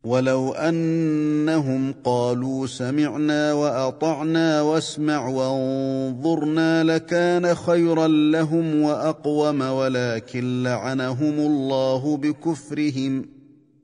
ولو أنهم قالوا سمعنا وأطعنا واسمع وانظرنا لكان خيرا لهم وأقوم ولكن لعنهم الله بكفرهم